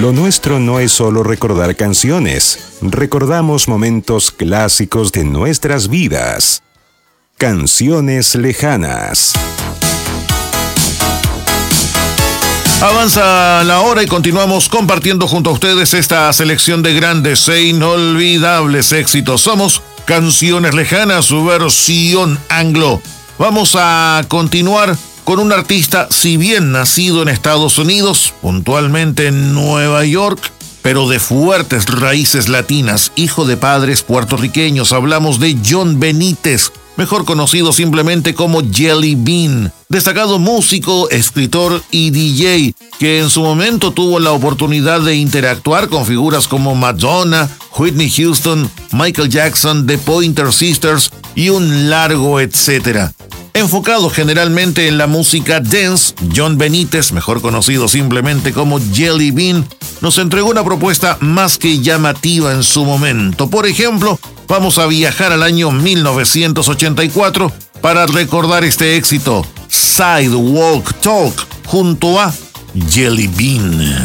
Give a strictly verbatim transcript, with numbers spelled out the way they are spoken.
Lo nuestro no es solo recordar canciones, recordamos momentos clásicos de nuestras vidas. Canciones lejanas. Avanza la hora y continuamos compartiendo junto a ustedes esta selección de grandes e inolvidables éxitos. Somos Canciones Lejanas, su versión anglo. Vamos a continuar con un artista, si bien nacido en Estados Unidos, puntualmente en Nueva York, pero de fuertes raíces latinas, hijo de padres puertorriqueños. Hablamos de Jon Benítez, mejor conocido simplemente como Jelly Bean, destacado músico, escritor y D J, que en su momento tuvo la oportunidad de interactuar con figuras como Madonna, Whitney Houston, Michael Jackson, The Pointer Sisters y un largo etcétera. Enfocado generalmente en la música dance, Jon Benítez, mejor conocido simplemente como Jelly Bean, nos entregó una propuesta más que llamativa en su momento. Por ejemplo, vamos a viajar al año mil novecientos ochenta y cuatro para recordar este éxito, Sidewalk Talk, junto a Jelly Bean.